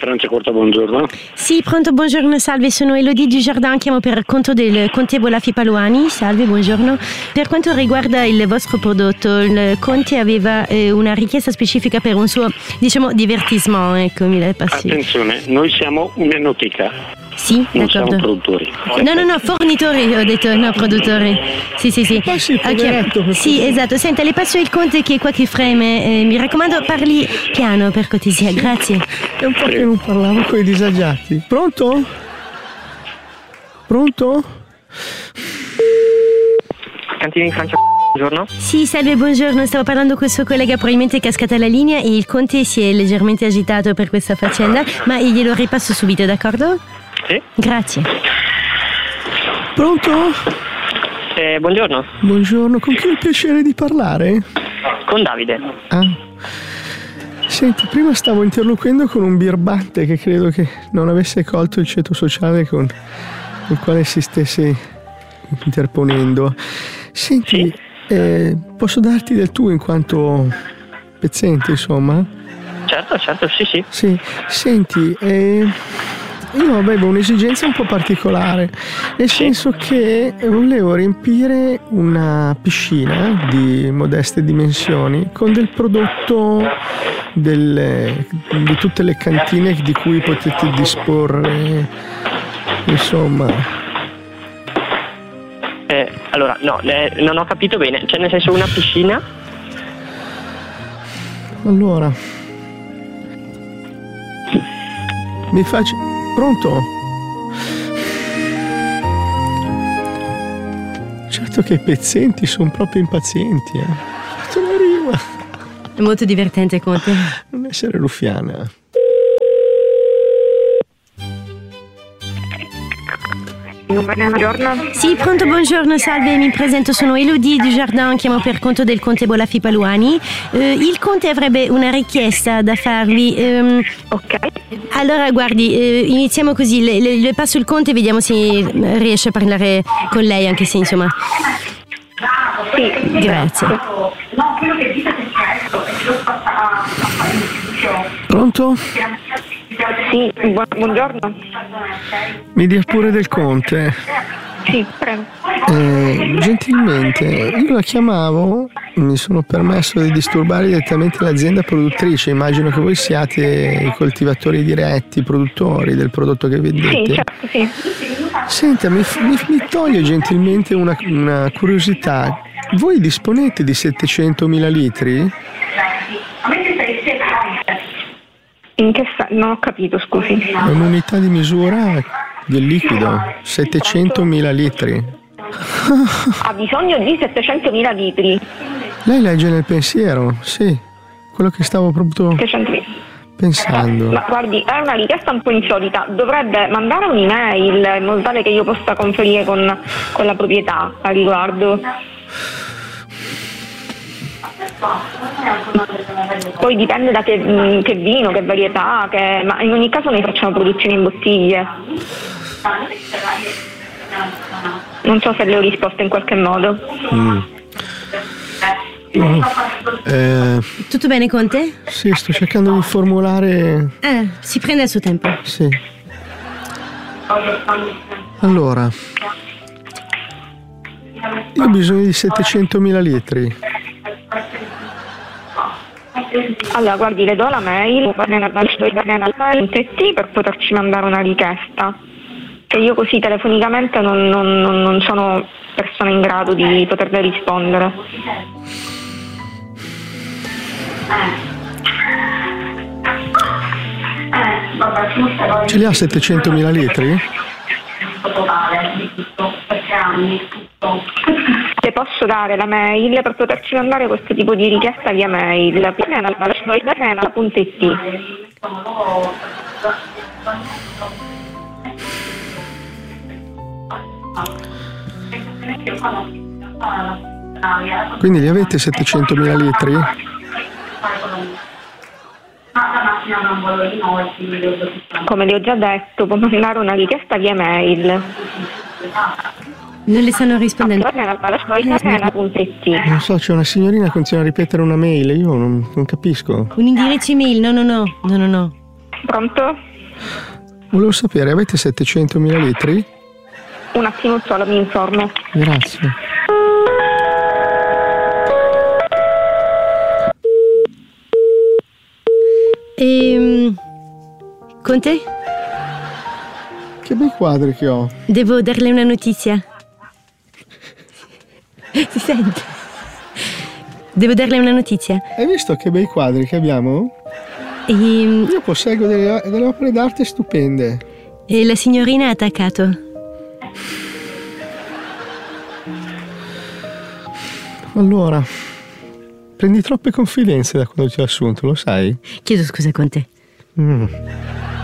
Franciacorta, buongiorno. Sì, pronto, buongiorno, salve, sono Elodie Dujardin, chiamo per conto del Conte Bolafi Paluani, salve, buongiorno. Per quanto riguarda il vostro prodotto, il Conte aveva una richiesta specifica per un suo, diciamo, divertissement, ecco, mi la passi. Attenzione, noi siamo un'enoteca. Sì, non d'accordo. siamo produttori. No, fornitori, ho detto, no, produttori. Sì. Sì, poveretto, Sì, esatto. Senta, le passo il Conte che è qua che freme. Mi raccomando, parli piano per cortesia, grazie. È un po' che non parlavo con i disagiati. Pronto? Pronto? Cantini di Francia, buongiorno. Sì, salve, buongiorno. Stavo parlando con il suo collega, probabilmente è cascata la linea e il Conte si è leggermente agitato per questa faccenda, ma glielo ripasso subito, d'accordo? Sì. Grazie. Pronto? Buongiorno. Buongiorno, con chi ho il piacere di parlare? Con Davide. Ah. Senti, prima stavo interloquendo con un birbante che credo che non avesse colto il ceto sociale con il quale si stesse interponendo. Senti, Sì. Posso darti del tu in quanto pezzente, insomma? Certo, sì. Sì, senti, io avevo un'esigenza un po' particolare, nel senso che volevo riempire una piscina di modeste dimensioni con del prodotto di tutte le cantine di cui potete disporre, insomma. Allora, no, non ho capito bene. Cioè, nel senso, una piscina? Allora, mi faccio... Pronto? Certo che i pezzenti sono proprio impazienti, Te la rima. È molto divertente, Conte. Non essere ruffiana. Buongiorno. Sì, pronto, buongiorno, salve, mi presento, sono Elodie Dujardin, chiamo per conto del Conte Bolafi Paluani. Il Conte avrebbe una richiesta da farvi. Ok. Allora, guardi, iniziamo così, le passo il Conte e vediamo se riesce a parlare con lei, anche se insomma... Sì. Grazie. Pronto? Sì, buongiorno. Mi dia pure del Conte. Sì, prego. Gentilmente, io la chiamavo, mi sono permesso di disturbare direttamente l'azienda produttrice. Immagino che voi siate i coltivatori diretti, i produttori del prodotto che vendete. Sì, certo, sì. Senta, mi toglie gentilmente una curiosità. Voi disponete di 700.000 litri? In che senso? Non ho capito, scusi. È un'unità di misura del liquido, 700.000 litri. Ha bisogno di 700.000 litri. Lei legge nel pensiero, sì, quello che stavo proprio 700.000. pensando. Ma guardi, è una richiesta un po' insolita. Dovrebbe mandare un'email in modo tale che io possa conferire con la proprietà a riguardo. Poi dipende da che vino, che varietà, ma in ogni caso noi facciamo produzione in bottiglie. Non so se le ho risposto in qualche modo. Tutto bene, Conte? Sì, sto cercando di formulare... Si prende il suo tempo. Sì. Allora, io ho bisogno di 700.000 litri. Allora, guardi, le do la mail per poterci mandare una richiesta. Che io così telefonicamente non sono persona in grado di poterle rispondere. Ce li ha 700.000 litri? Le posso dare la mail per poterci mandare questo tipo di richiesta via mail. Pianena.it. Quindi li avete 700.000 litri? Come le ho già detto, può mandare una richiesta via mail. Non le stanno rispondendo. Non so, c'è una signorina che continua a ripetere una mail, io non capisco. Un indirizzo email? No. Pronto? Volevo sapere, avete 700.000 litri? Un attimo solo, mi informo. Grazie. Conte? Che bei quadri che ho. Devo darle una notizia. Si sente? Devo darle una notizia. Hai visto che bei quadri che abbiamo? Io posseggo delle opere d'arte stupende. E la signorina ha attaccato. Allora, prendi troppe confidenze da quando ti ho assunto, lo sai? Chiedo scusa, Conte.